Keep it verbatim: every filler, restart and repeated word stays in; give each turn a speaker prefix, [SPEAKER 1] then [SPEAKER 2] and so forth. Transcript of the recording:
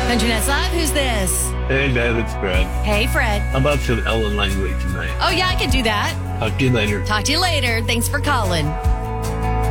[SPEAKER 1] Country Nights Live, who's this?
[SPEAKER 2] Hey, Dad, it's Fred.
[SPEAKER 1] Hey, Fred.
[SPEAKER 2] How about some Ellen Langley tonight?
[SPEAKER 1] Oh, yeah, I could do that.
[SPEAKER 2] Talk to you later.
[SPEAKER 1] Talk to you later. Thanks for calling.